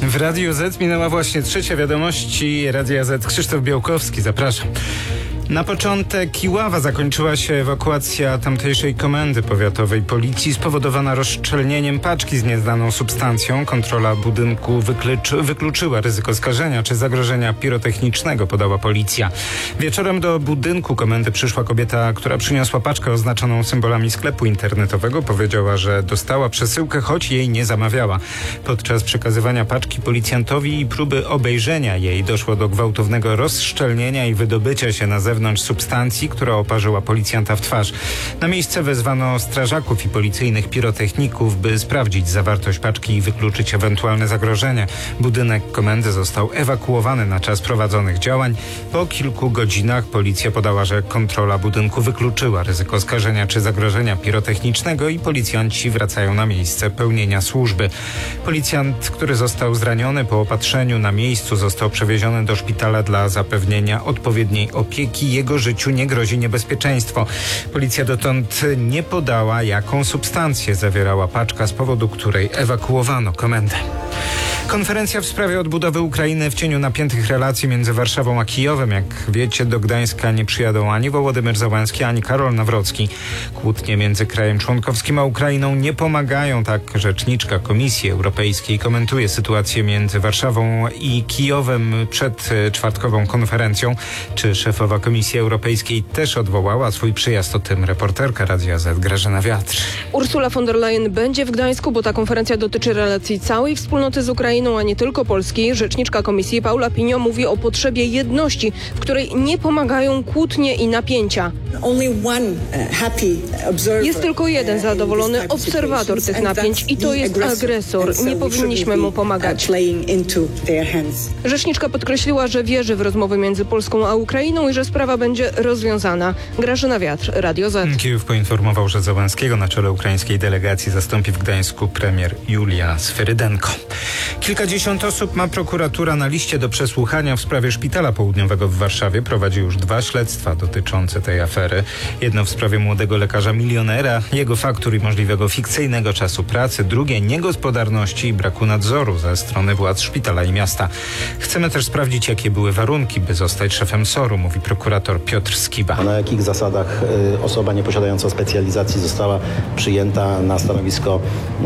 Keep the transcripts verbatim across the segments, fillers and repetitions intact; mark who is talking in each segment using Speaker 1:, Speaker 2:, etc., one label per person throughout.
Speaker 1: W Radiu Z minęła właśnie trzecia wiadomości Radia Z. Krzysztof Białkowski, zapraszam. Na początek Iława zakończyła się ewakuacja tamtejszej komendy powiatowej policji spowodowana rozszczelnieniem paczki z nieznaną substancją. Kontrola budynku wykluczy, wykluczyła ryzyko skażenia czy zagrożenia pirotechnicznego, podała policja. Wieczorem do budynku komendy przyszła kobieta, która przyniosła paczkę oznaczoną symbolami sklepu internetowego. Powiedziała, że dostała przesyłkę, choć jej nie zamawiała. Podczas przekazywania paczki policjantowi i próby obejrzenia jej doszło do gwałtownego rozszczelnienia i wydobycia się na zewnątrz substancji, która oparzyła policjanta w twarz. Na miejsce wezwano strażaków i policyjnych pirotechników, by sprawdzić zawartość paczki i wykluczyć ewentualne zagrożenie. Budynek komendy został ewakuowany na czas prowadzonych działań. Po kilku godzinach policja podała, że kontrola budynku wykluczyła ryzyko skażenia czy zagrożenia pirotechnicznego i policjanci wracają na miejsce pełnienia służby. Policjant, który został zraniony po opatrzeniu na miejscu, został przewieziony do szpitala dla zapewnienia odpowiedniej opieki. Jego życiu nie grozi niebezpieczeństwo. Policja dotąd nie podała, jaką substancję zawierała paczka, z powodu której ewakuowano komendę. Konferencja w sprawie odbudowy Ukrainy w cieniu napiętych relacji między Warszawą a Kijowem. Jak wiecie, do Gdańska nie przyjadą ani Wołodymyr Zełenski, ani Karol Nawrocki. Kłótnie między krajem członkowskim a Ukrainą nie pomagają, tak rzeczniczka Komisji Europejskiej komentuje sytuację między Warszawą i Kijowem przed czwartkową konferencją. Czy szefowa Komisji Europejskiej też odwołała swój przyjazd? O tym reporterka Radia Z Grażyna Wiatr.
Speaker 2: Ursula von der Leyen będzie w Gdańsku, bo ta konferencja dotyczy relacji całej wspólnoty z Ukrainą, a nie tylko Polski. Rzeczniczka Komisji Paula Pinio mówi o potrzebie jedności, w której nie pomagają kłótnie i napięcia. Jest tylko jeden zadowolony obserwator tych napięć i to jest agresor. Nie powinniśmy mu pomagać. Rzeczniczka podkreśliła, że wierzy w rozmowy między Polską a Ukrainą i że sprawa będzie rozwiązana. Grażyna Wiatr, Radio Z.
Speaker 1: Kijów poinformował, że Zełenskiego na czele ukraińskiej delegacji zastąpi w Gdańsku premier Julia Sferydenko. Kilkadziesiąt osób ma prokuratura na liście do przesłuchania w sprawie Szpitala Południowego w Warszawie. Prowadzi już dwa śledztwa dotyczące tej afery. Jedno w sprawie młodego lekarza milionera, jego faktur i możliwego fikcyjnego czasu pracy. Drugie niegospodarności i braku nadzoru ze strony władz szpitala i miasta. Chcemy też sprawdzić, jakie były warunki, by zostać szefem soru, mówi prokurator Piotr Skiba.
Speaker 3: A na jakich zasadach y, osoba nieposiadająca specjalizacji została przyjęta na stanowisko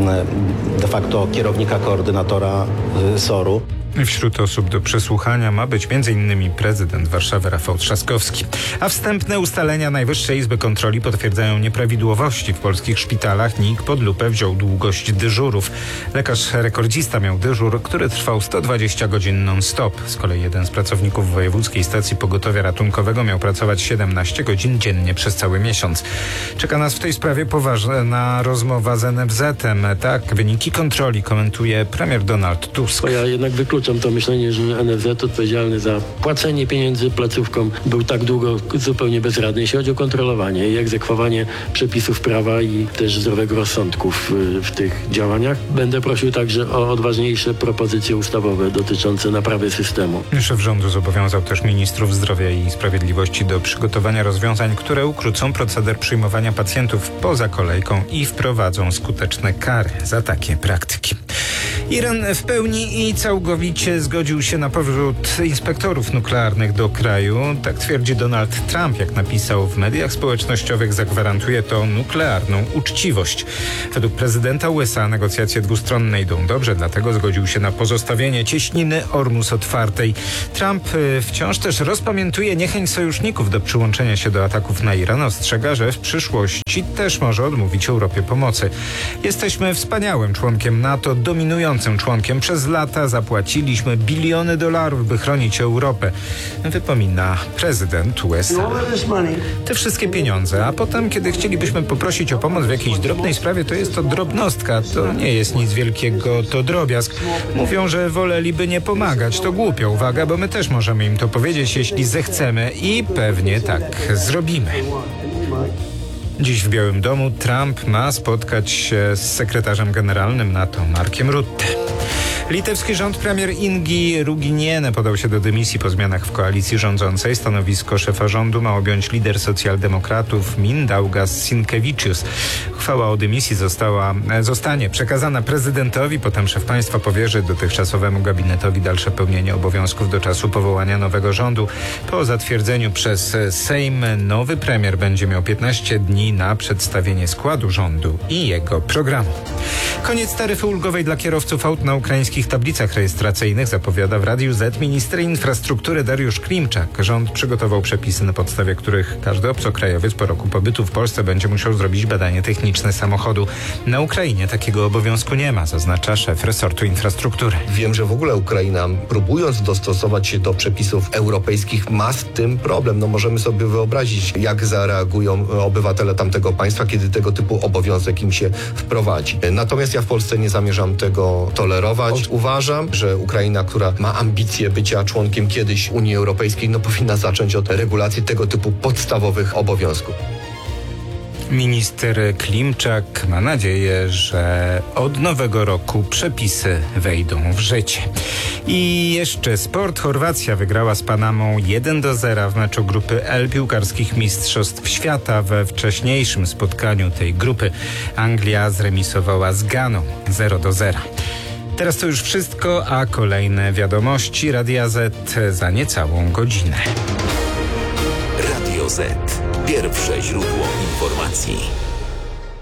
Speaker 3: y, de facto kierownika, koordynatora y, soru.
Speaker 1: Wśród osób do przesłuchania ma być między innymi prezydent Warszawy Rafał Trzaskowski. A wstępne ustalenia Najwyższej Izby Kontroli potwierdzają nieprawidłowości w polskich szpitalach. N I K pod lupę wziął długość dyżurów. Lekarz rekordzista miał dyżur, który trwał sto dwadzieścia godzin non-stop. Z kolei jeden z pracowników Wojewódzkiej Stacji Pogotowia Ratunkowego miał pracować siedemnaście godzin dziennie przez cały miesiąc. Czeka nas w tej sprawie poważna rozmowa z N F Z-em. Tak, wyniki kontroli komentuje premier Donald Tusk.
Speaker 4: Ja jednak wykluczam to myślenie, że N F Z odpowiedzialny za płacenie pieniędzy placówkom był tak długo zupełnie bezradny, jeśli chodzi o kontrolowanie i egzekwowanie przepisów prawa i też zdrowego rozsądku w, w tych działaniach. Będę prosił także o odważniejsze propozycje ustawowe dotyczące naprawy systemu.
Speaker 1: Szef rządu zobowiązał też ministrów zdrowia i sprawiedliwości do przygotowania rozwiązań, które ukrócą proceder przyjmowania pacjentów poza kolejką i wprowadzą skuteczne kary za takie praktyki. Iran w pełni i całkowicie zgodził się na powrót inspektorów nuklearnych do kraju. Tak twierdzi Donald Trump. Jak napisał w mediach społecznościowych, zagwarantuje to nuklearną uczciwość. Według prezydenta U S A negocjacje dwustronne idą dobrze, dlatego zgodził się na pozostawienie cieśniny Ormus otwartej. Trump wciąż też rozpamiętuje niechęć sojuszników do przyłączenia się do ataków na Iran. Ostrzega, że w przyszłości też może odmówić Europie pomocy. Jesteśmy wspaniałym członkiem NATO, dominującym członkiem. Przez lata zapłaciliśmy biliony dolarów, by chronić Europę, wypomina prezydent U S A. Te wszystkie pieniądze, a potem, kiedy chcielibyśmy poprosić o pomoc w jakiejś drobnej sprawie, to jest to drobnostka, to nie jest nic wielkiego, to drobiazg. Mówią, że woleliby nie pomagać. To głupia uwaga, bo my też możemy im to powiedzieć, jeśli zechcemy i pewnie tak zrobimy. Dziś w Białym Domu Trump ma spotkać się z sekretarzem generalnym NATO Markiem Rutte. Litewski rząd premier Ingi Ruginiene podał się do dymisji po zmianach w koalicji rządzącej. Stanowisko szefa rządu ma objąć lider socjaldemokratów Mindaugas Sinkevičius. Uchwała o dymisji została, zostanie przekazana prezydentowi, potem szef państwa powierzy dotychczasowemu gabinetowi dalsze pełnienie obowiązków do czasu powołania nowego rządu. Po zatwierdzeniu przez Sejm nowy premier będzie miał piętnaście dni na przedstawienie składu rządu i jego programu. Koniec taryfy ulgowej dla kierowców aut na ukraińskich tablicach rejestracyjnych zapowiada w Radiu Z minister infrastruktury Dariusz Klimczak. Rząd przygotował przepisy, na podstawie których każdy obcokrajowiec po roku pobytu w Polsce będzie musiał zrobić badanie techniczne samochodu. Na Ukrainie takiego obowiązku nie ma, zaznacza szef resortu infrastruktury.
Speaker 5: Wiem, że w ogóle Ukraina, próbując dostosować się do przepisów europejskich, ma z tym problem. No możemy sobie wyobrazić, jak zareagują obywatele tamtego państwa, kiedy tego typu obowiązek im się wprowadzi. Natomiast ja w Polsce nie zamierzam tego tolerować. Uważam, że Ukraina, która ma ambicje bycia członkiem kiedyś Unii Europejskiej, no powinna zacząć od regulacji tego typu podstawowych obowiązków.
Speaker 1: Minister Klimczak ma nadzieję, że od nowego roku przepisy wejdą w życie. I jeszcze sport. Chorwacja wygrała z Panamą jeden do zera w meczu grupy L piłkarskich Mistrzostw Świata. We wcześniejszym spotkaniu tej grupy Anglia zremisowała z Ganą zero do zera. Teraz to już wszystko, a kolejne wiadomości Radia Z za niecałą godzinę.
Speaker 6: Radio Z. Pierwsze źródło informacji.